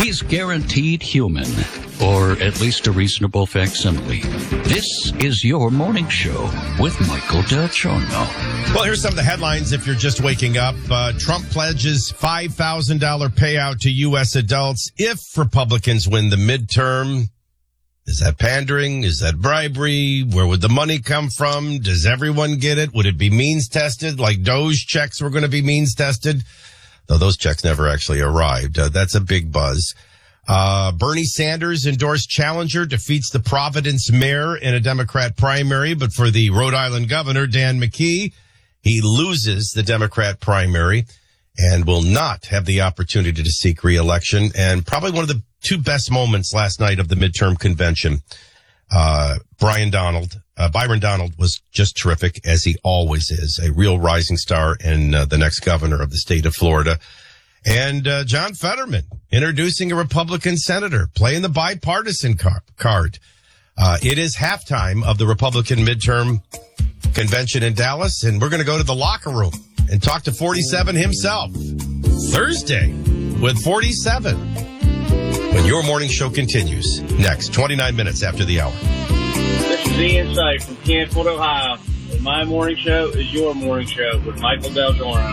He's guaranteed human, or at least a reasonable facsimile. This is your morning show with Michael Del Giorno. Well, here's some of the headlines if you're just waking up. Trump pledges $5,000 payout to U.S. adults if Republicans win the midterm. Is that pandering? Is that bribery? Where would the money come from? Does everyone get it? Would it be means tested? Like Doge checks were going to be means tested? Though those checks never actually arrived. That's a big buzz. Bernie Sanders endorsed challenger, defeats the Providence mayor in a Democrat primary, but for the Rhode Island governor, Dan McKee, he loses the Democrat primary and will not have the opportunity to seek re-election. And probably one of the two best moments last night of the midterm convention. Byron Donald was just terrific, as he always is, a real rising star and the next governor of the state of Florida. And John Fetterman introducing a Republican senator, playing the bipartisan card. It is halftime of the Republican midterm convention in Dallas, and we're going to go to the locker room and talk to 47 himself. Thursday with 47. When your morning show continues next, 29 minutes after the hour. This is the Insight from Canfield, Ohio. And my morning show is your morning show with Michael Del Giorno.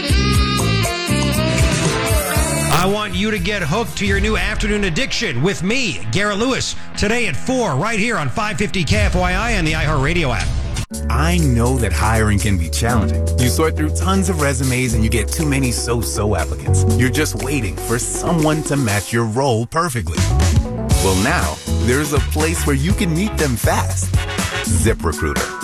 I want you to get hooked to your new afternoon addiction with me, Garrett Lewis, today at 4, right here on 550 KFYI and the iHeartRadio app. I know that hiring can be challenging. You sort through tons of resumes and you get too many so-so applicants. You're just waiting for someone to match your role perfectly. Well, now, there's a place where you can meet them fast. ZipRecruiter.